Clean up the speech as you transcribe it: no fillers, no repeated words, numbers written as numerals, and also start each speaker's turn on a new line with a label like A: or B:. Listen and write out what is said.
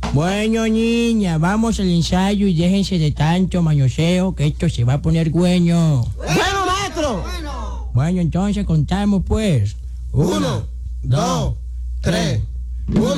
A: Bueno, niña, vamos al ensayo y déjense de tanto mañoseo que esto se va a poner bueno.
B: Bueno, maestro.
A: Bueno, entonces contamos pues.
B: 1, 2, 3. 1,